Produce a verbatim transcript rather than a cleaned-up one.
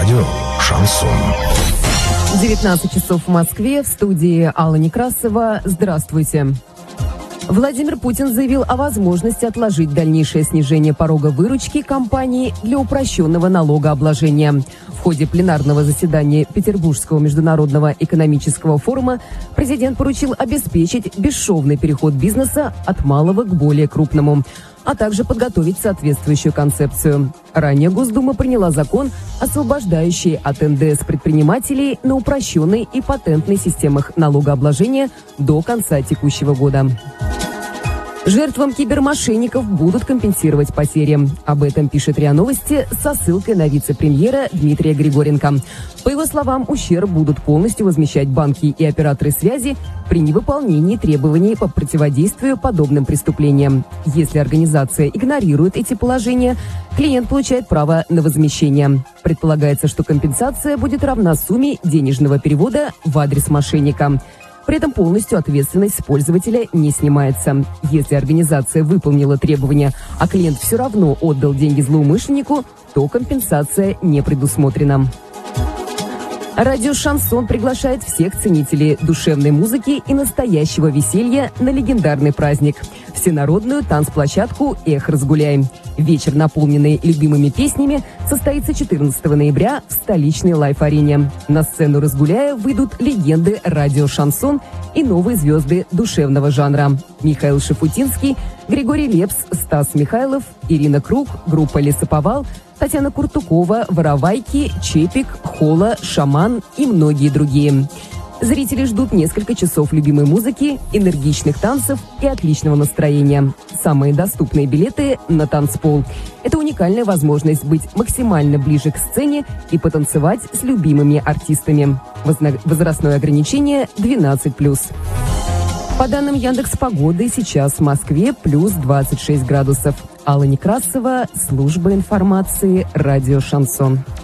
Радио «Шансон». девятнадцать часов в Москве. В студии Алла Некрасова. Здравствуйте. Владимир Путин заявил о возможности отложить дальнейшее снижение порога выручки компании для упрощенного налогообложения. В ходе пленарного заседания Петербургского международного экономического форума президент поручил обеспечить бесшовный переход бизнеса от малого к более крупному, а также подготовить соответствующую концепцию. Ранее Госдума приняла закон, освобождающий от эн дэ эс предпринимателей на упрощенной и патентной системах налогообложения до конца текущего года. Жертвам кибермошенников будут компенсировать потери. Об этом пишет РИА Новости со ссылкой на вице-премьера Дмитрия Григоренко. По его словам, ущерб будут полностью возмещать банки и операторы связи при невыполнении требований по противодействию подобным преступлениям. Если организация игнорирует эти положения, клиент получает право на возмещение. Предполагается, что компенсация будет равна сумме денежного перевода в адрес мошенника. При этом полностью ответственность с пользователя не снимается. Если организация выполнила требования, а клиент все равно отдал деньги злоумышленнику, то компенсация не предусмотрена. Радио «Шансон» приглашает всех ценителей душевной музыки и настоящего веселья на легендарный праздник – всенародную танцплощадку «Эх, разгуляем». Вечер, наполненный любимыми песнями, состоится четырнадцатого ноября в столичной лайф-арене. На сцену «Разгуляя» выйдут легенды радио «Шансон» и новые звезды душевного жанра – Михаил Шафутинский, Григорий Лепс, Стас Михайлов, Ирина Круг, группа «Лесоповал», Татьяна Куртукова, Воровайки, Чепик, Хола, Шаман и многие другие. Зрители ждут несколько часов любимой музыки, энергичных танцев и отличного настроения. Самые доступные билеты на танцпол. Это уникальная возможность быть максимально ближе к сцене и потанцевать с любимыми артистами. Возна- возрастное ограничение двенадцать плюс. По данным Яндекс.Погоды, сейчас в Москве плюс двадцать шесть градусов. Алла Некрасова, служба информации, радио «Шансон».